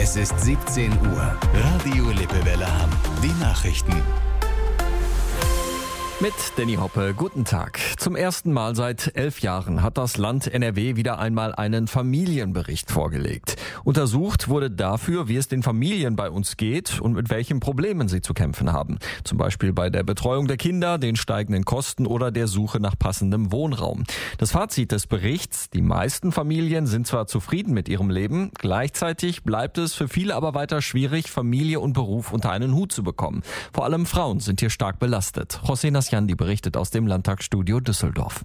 Es ist 17 Uhr. Radio Lippewelle Hamm. Die Nachrichten. Mit Danny Hoppe, guten Tag. Zum ersten Mal seit 11 Jahren hat das Land NRW wieder einmal einen Familienbericht vorgelegt. Untersucht wurde dafür, wie es den Familien bei uns geht und mit welchen Problemen sie zu kämpfen haben. Zum Beispiel bei der Betreuung der Kinder, den steigenden Kosten oder der Suche nach passendem Wohnraum. Das Fazit des Berichts: Die meisten Familien sind zwar zufrieden mit ihrem Leben, gleichzeitig bleibt es für viele aber weiter schwierig, Familie und Beruf unter einen Hut zu bekommen. Vor allem Frauen sind hier stark belastet. José Nasciandi berichtet aus dem Landtagsstudio Düsseldorf.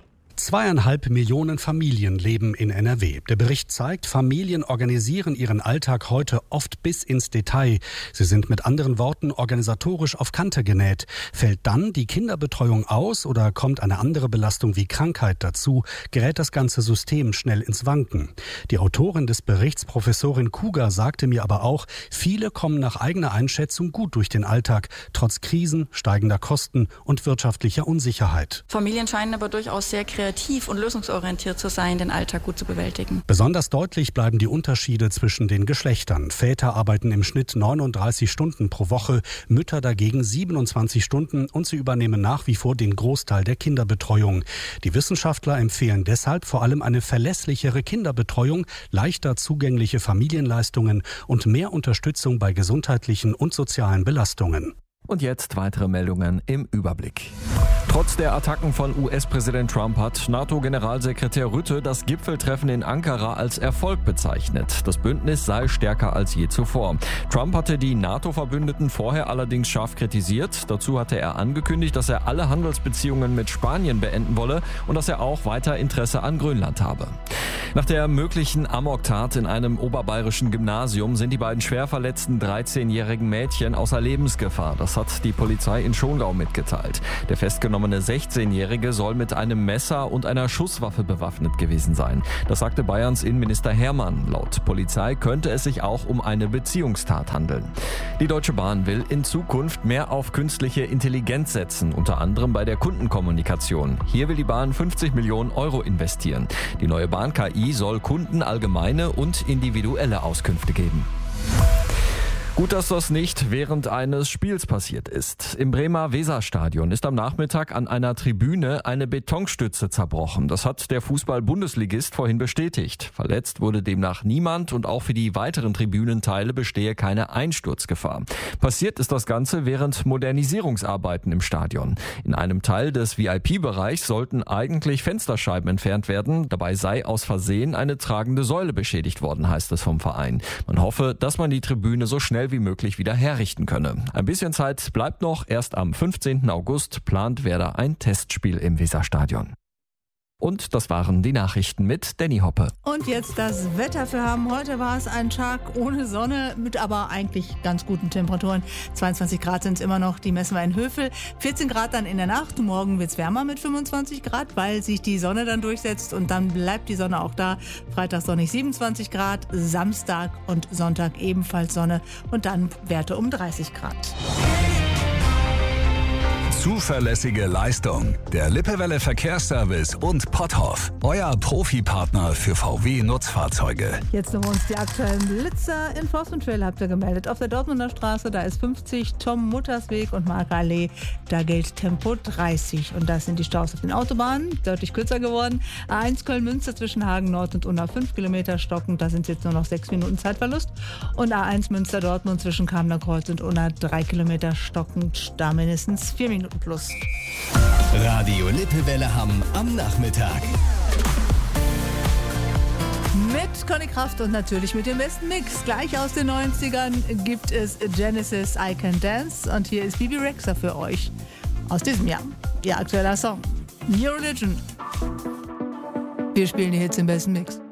2,5 Millionen Familien leben in NRW. Der Bericht zeigt, Familien organisieren ihren Alltag heute oft bis ins Detail. Sie sind mit anderen Worten organisatorisch auf Kante genäht. Fällt dann die Kinderbetreuung aus oder kommt eine andere Belastung wie Krankheit dazu, gerät das ganze System schnell ins Wanken. Die Autorin des Berichts, Professorin Kuger, sagte mir aber auch, viele kommen nach eigener Einschätzung gut durch den Alltag, trotz Krisen, steigender Kosten und wirtschaftlicher Unsicherheit. Familien scheinen aber durchaus sehr kreativ und lösungsorientiert zu sein, den Alltag gut zu bewältigen. Besonders deutlich bleiben die Unterschiede zwischen den Geschlechtern. Väter arbeiten im Schnitt 39 Stunden pro Woche, Mütter dagegen 27 Stunden und sie übernehmen nach wie vor den Großteil der Kinderbetreuung. Die Wissenschaftler empfehlen deshalb vor allem eine verlässlichere Kinderbetreuung, leichter zugängliche Familienleistungen und mehr Unterstützung bei gesundheitlichen und sozialen Belastungen. Und jetzt weitere Meldungen im Überblick. Trotz der Attacken von US-Präsident Trump hat NATO-Generalsekretär Rutte das Gipfeltreffen in Ankara als Erfolg bezeichnet. Das Bündnis sei stärker als je zuvor. Trump hatte die NATO-Verbündeten vorher allerdings scharf kritisiert. Dazu hatte er angekündigt, dass er alle Handelsbeziehungen mit Spanien beenden wolle und dass er auch weiter Interesse an Grönland habe. Nach der möglichen Amoktat in einem oberbayerischen Gymnasium sind die beiden schwer verletzten 13-jährigen Mädchen außer Lebensgefahr. Das hat die Polizei in Schongau mitgeteilt. Der festgenommene 16-Jährige soll mit einem Messer und einer Schusswaffe bewaffnet gewesen sein. Das sagte Bayerns Innenminister Hermann. Laut Polizei könnte es sich auch um eine Beziehungstat handeln. Die Deutsche Bahn will in Zukunft mehr auf künstliche Intelligenz setzen, unter anderem bei der Kundenkommunikation. Hier will die Bahn 50 Millionen Euro investieren. Die neue Bahn-KI soll Kunden allgemeine und individuelle Auskünfte geben. Gut, dass das nicht während eines Spiels passiert ist. Im Bremer Weserstadion ist am Nachmittag an einer Tribüne eine Betonstütze zerbrochen. Das hat der Fußball-Bundesligist vorhin bestätigt. Verletzt wurde demnach niemand und auch für die weiteren Tribünenteile bestehe keine Einsturzgefahr. Passiert ist das Ganze während Modernisierungsarbeiten im Stadion. In einem Teil des VIP-Bereichs sollten eigentlich Fensterscheiben entfernt werden. Dabei sei aus Versehen eine tragende Säule beschädigt worden, heißt es vom Verein. Man hoffe, dass man die Tribüne so schnell wie möglich wieder herrichten könne. Ein bisschen Zeit bleibt noch. Erst am 15. August plant Werder ein Testspiel im Weserstadion. Und das waren die Nachrichten mit Danny Hoppe. Und jetzt das Wetter für Hamm. Heute war es ein Tag ohne Sonne, mit aber eigentlich ganz guten Temperaturen. 22 Grad sind es immer noch, die messen wir in Hövel. 14 Grad dann in der Nacht. Morgen wird es wärmer mit 25 Grad, weil sich die Sonne dann durchsetzt und dann bleibt die Sonne auch da. Freitag sonnig 27 Grad, Samstag und Sonntag ebenfalls Sonne und dann Werte um 30 Grad. Zuverlässige Leistung. Der Lippewelle Verkehrsservice und Potthoff. Euer Profipartner für VW-Nutzfahrzeuge. Jetzt noch uns die aktuellen Blitzer in Forst und Trail habt ihr gemeldet. Auf der Dortmunder Straße, da ist 50, Tom-Mutters-Weg und Markallee. Da gilt Tempo 30. Und das sind die Staus auf den Autobahnen. Deutlich kürzer geworden. A1 Köln-Münster zwischen Hagen Nord und Unna 5 Kilometer stockend. Da sind jetzt nur noch 6 Minuten Zeitverlust. Und A1 Münster-Dortmund zwischen Kamener Kreuz und Unna 3 Kilometer stockend. Da mindestens 4 Minuten plus. Radio Lippewelle Hamm am Nachmittag. Mit Conny Kraft und natürlich mit dem besten Mix. Gleich aus den 90ern gibt es Genesis I Can Dance und hier ist Bibi Rexha für euch aus diesem Jahr. Ihr aktueller Song New Religion. Wir spielen die Hits im besten Mix.